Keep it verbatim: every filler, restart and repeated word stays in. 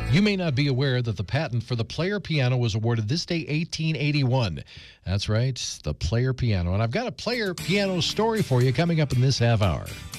You may not be aware that the patent for the player piano was awarded this day, eighteen eighty-one. That's right, the player piano. And I've got a player piano story for you coming up in this half hour.